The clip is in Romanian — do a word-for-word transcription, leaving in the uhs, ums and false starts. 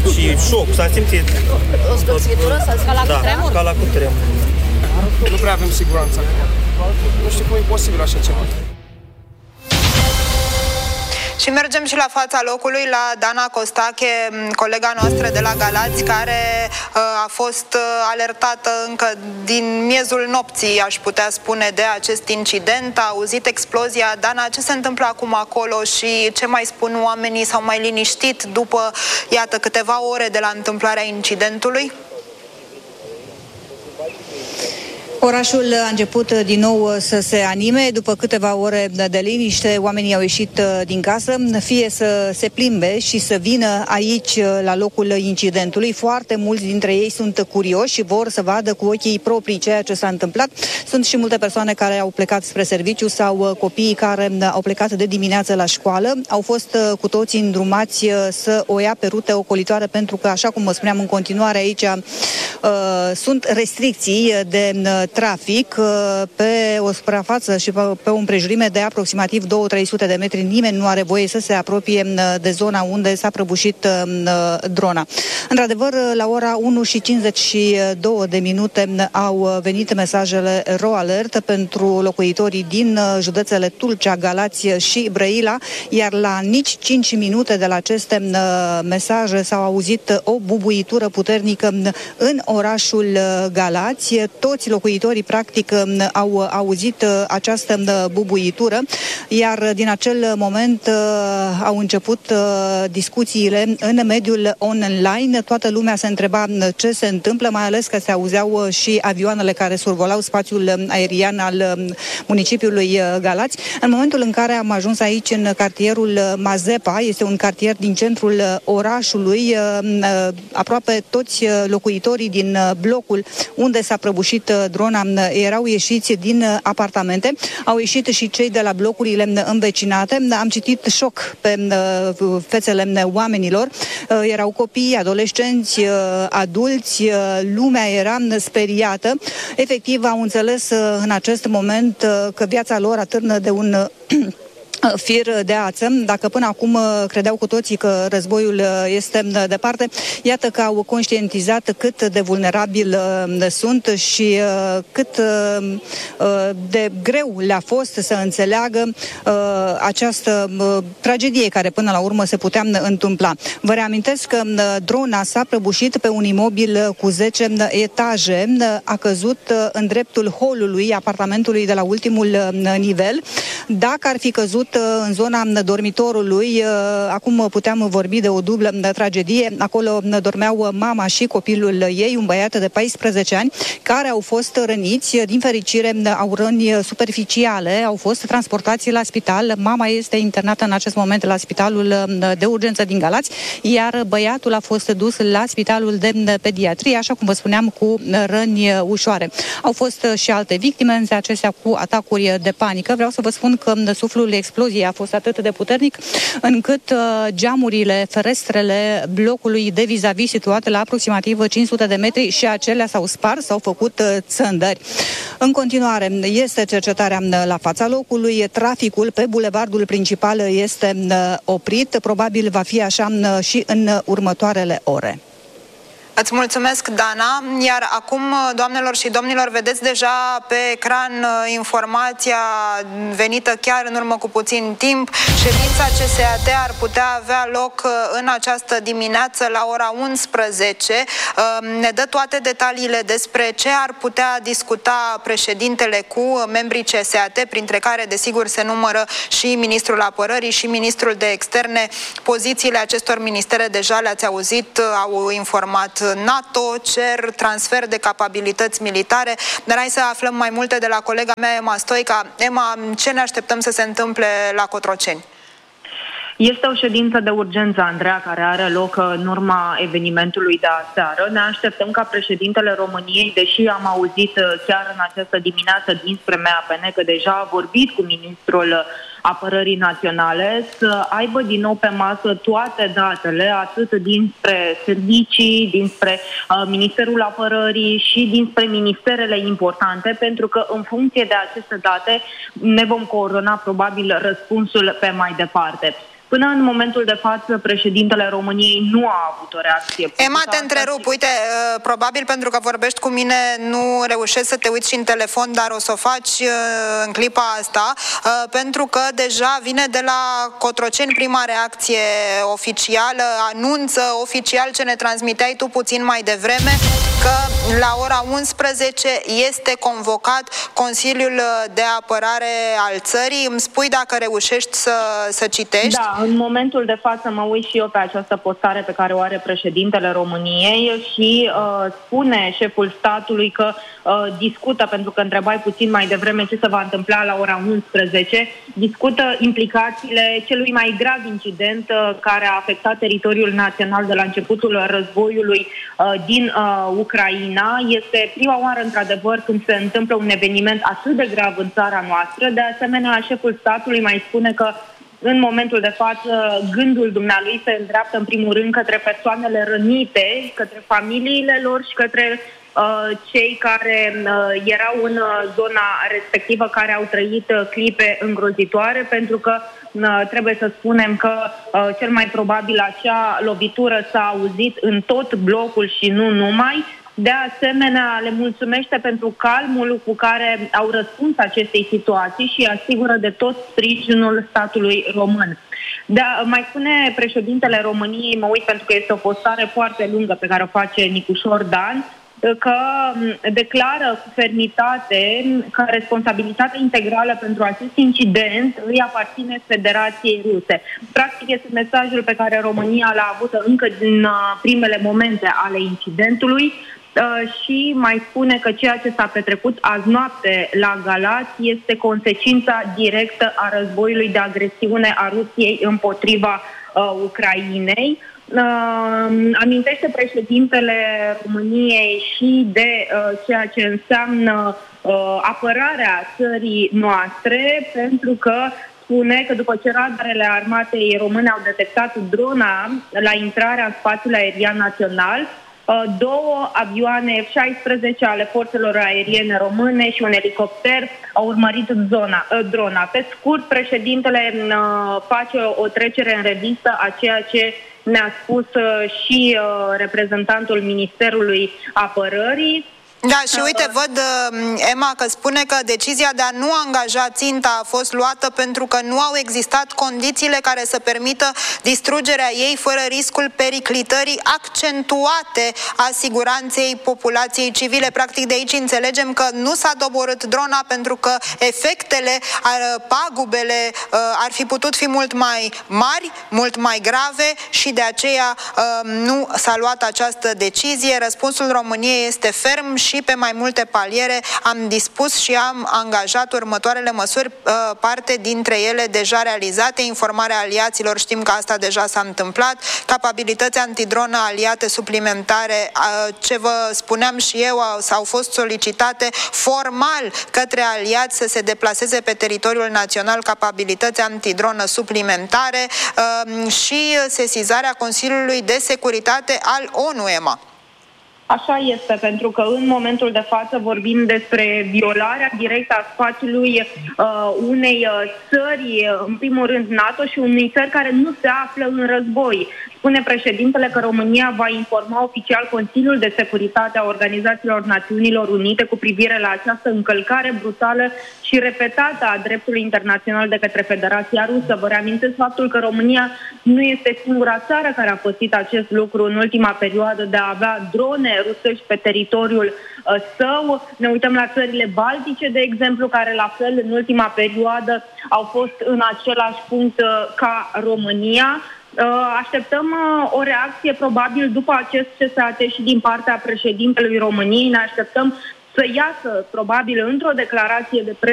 și șoc, s-a simțit. O zgârțitură? Ca la cutremur? Da, ca la cutremur. Nu prea avem siguranță. Nu știu cum e posibil așa ceva. Și mergem și la fața locului, la Dana Costache, colega noastră de la Galați, care uh, a fost uh, alertată încă din miezul nopții, aș putea spune, de acest incident. A auzit explozia. Dana, ce se întâmplă acum acolo și ce mai spun oamenii? S-au mai liniștit după, iată, câteva ore de la întâmplarea incidentului? Orașul a început din nou să se anime. După câteva ore de liniște, oamenii au ieșit din casă, fie să se plimbe și să vină aici la locul incidentului. Foarte mulți dintre ei sunt curioși și vor să vadă cu ochii proprii ceea ce s-a întâmplat. Sunt și multe persoane care au plecat spre serviciu sau copiii care au plecat de dimineață la școală. Au fost cu toții îndrumați să o ia pe rute ocolitoare, pentru că, așa cum vă spuneam, în continuare aici uh, sunt restricții de trafic pe o suprafață și pe o împrejurime de aproximativ două trei sute de metri. Nimeni nu are voie să se apropie de zona unde s-a prăbușit drona. Într-adevăr, la ora unu și cincizeci și două de minute au venit mesajele Ro Alert pentru locuitorii din județele Tulcea, Galați și Brăila, iar la nici cinci minute de la aceste mesaje s-au auzit o bubuitură puternică în orașul Galați. Toți locuitorii practic au auzit această bubuitură, iar din acel moment au început discuțiile în mediul online. Toată lumea se întreba ce se întâmplă, mai ales că se auzeau și avioanele care survolau spațiul aerian al municipiului Galați. În momentul în care am ajuns aici, în cartierul Mazepa, este un cartier din centrul orașului, aproape toți locuitorii din blocul unde s-a prăbușit drona erau ieșiți din apartamente, au ieșit și cei de la blocurile învecinate. Am citit șoc pe fețele oamenilor. Erau copii, adolescenți, adulți, lumea era speriată. Efectiv, au înțeles în acest moment că viața lor atârnă de un fir de ață. Dacă până acum credeau cu toții că războiul este departe, iată că au conștientizat cât de vulnerabil sunt și cât de greu le-a fost să înțeleagă această tragedie care până la urmă se putea întâmpla. Vă reamintesc că drona s-a prăbușit pe un imobil cu zece etaje, a căzut în dreptul holului apartamentului de la ultimul nivel. Dacă ar fi căzut în zona dormitorului, acum puteam vorbi de o dublă tragedie. Acolo dormeau mama și copilul ei, un băiat de paisprezece ani, care au fost răniți. Din fericire, au răni superficiale, au fost transportați la spital. Mama este internată în acest moment la spitalul de urgență din Galați, iar băiatul a fost dus la spitalul de pediatrie, așa cum vă spuneam, cu răni ușoare. Au fost și alte victime, însă acestea cu atacuri de panică. Vreau să vă spun că suflul exploziei a fost atât de puternic încât uh, geamurile, ferestrele blocului de vis-a-vis, situate la aproximativ cinci sute de metri, și acelea s-au spart, s-au făcut uh, țândări. În continuare, este cercetarea la fața locului. Traficul pe bulevardul principal este uh, oprit. Probabil va fi așa uh, și în următoarele ore. Îți mulțumesc, Dana. Iar acum, doamnelor și domnilor, vedeți deja pe ecran informația venită chiar în urmă cu puțin timp. Ședința C S A T ar putea avea loc în această dimineață la ora unsprezece. Ne dă toate detaliile despre ce ar putea discuta președintele cu membrii C S A T, printre care, desigur, se numără și Ministrul Apărării și Ministrul de Externe. Pozițiile acestor ministere deja le-ați auzit, au informat NATO, cer transfer de capabilități militare, dar hai să aflăm mai multe de la colega mea, Emma Stoica. Emma, ce ne așteptăm să se întâmple la Cotroceni? Este o ședință de urgență, Andreea, care are loc în urma evenimentului de aseară. Ne așteptăm ca președintele României, deși am auzit chiar în această dimineață dinspre M A P N că deja a vorbit cu ministrul Apărării Naționale, să aibă din nou pe masă toate datele, atât dinspre servicii, dinspre uh, Ministerul Apărării și dinspre ministerele importante, pentru că în funcție de aceste date ne vom coordona probabil răspunsul pe mai departe. Până în momentul de față, președintele României nu a avut o reacție. Emma, te întrerup. Uite, probabil pentru că vorbești cu mine nu reușești să te uiți și în telefon, dar o să o faci în clipa asta, pentru că deja vine de la Cotroceni prima reacție oficială, anunță oficial ce ne transmiteai tu puțin mai devreme, că la ora unsprezece este convocat Consiliul de Apărare al țării. Îmi spui dacă reușești să, să citești? Da. În momentul de față mă uit și eu pe această postare pe care o are președintele României și uh, spune șeful statului că uh, discută, pentru că întrebai puțin mai devreme ce se va întâmpla la ora unsprezece, discută implicațiile celui mai grav incident uh, care a afectat teritoriul național de la începutul războiului uh, din uh, Ucraina. Este prima oară, într-adevăr, când se întâmplă un eveniment atât de grav în țara noastră. De asemenea, șeful statului mai spune că în momentul de față, gândul dumnealui se îndreaptă în primul rând către persoanele rănite, către familiile lor și către uh, cei care uh, erau în uh, zona respectivă, care au trăit uh, clipe îngrozitoare, pentru că uh, trebuie să spunem că uh, cel mai probabil acea lovitură s-a auzit în tot blocul și nu numai. De asemenea, le mulțumește pentru calmul cu care au răspuns acestei situații și asigură de tot sprijinul statului român. De mai spune președintele României, mă uit pentru că este o postare foarte lungă pe care o face Nicușor Dan, că declară cu fermitate că responsabilitatea integrală pentru acest incident îi aparține Federației Ruse. Practic este mesajul pe care România l-a avut încă din primele momente ale incidentului. Uh, și mai spune că ceea ce s-a petrecut azi noapte la Galați este consecința directă a războiului de agresiune a Rusiei împotriva uh, Ucrainei. Uh, amintește președintele României și de uh, ceea ce înseamnă uh, apărarea țării noastre, pentru că spune că după ce radarele armatei române au detectat drona la intrarea în spațiul aerian național, două avioane F șaisprezece ale forțelor aeriene române și un elicopter au urmărit zona, drona. Pe scurt, președintele face o trecere în revistă a ceea ce ne-a spus și reprezentantul Ministerului Apărării. Da, și uite, văd, Emma, că spune că decizia de a nu angaja ținta a fost luată pentru că nu au existat condițiile care să permită distrugerea ei fără riscul periclitării accentuate a siguranței populației civile. Practic, de aici înțelegem că nu s-a doborât drona pentru că efectele, pagubele ar fi putut fi mult mai mari, mult mai grave și de aceea nu s-a luat această decizie. Răspunsul României este ferm și pe mai multe paliere am dispus și am angajat următoarele măsuri, parte dintre ele deja realizate, informarea aliaților, știm că asta deja s-a întâmplat, capabilități antidronă aliate suplimentare, ce vă spuneam și eu, s-au fost solicitate formal către aliați să se deplaseze pe teritoriul național capabilități antidronă suplimentare și sesizarea Consiliului de Securitate al ONU, Emma. Așa este, pentru că în momentul de față vorbim despre violarea directă a spațiului uh, unei uh, țări, în primul rând NATO, și unei țări care nu se află în război. Spune președintele că România va informa oficial Consiliul de Securitate a Organizațiilor Națiunilor Unite cu privire la această încălcare brutală și repetată a dreptului internațional de către Federația Rusă. Vă reamintesc faptul că România nu este singura țară care a pățit acest lucru în ultima perioadă de a avea drone rusești pe teritoriul uh, său. Ne uităm la țările baltice, de exemplu, care la fel în ultima perioadă au fost în același punct uh, ca România. Așteptăm o reacție probabil după acest C S A T și din partea președintelui României. Ne așteptăm să iasă probabil într-o declarație de presă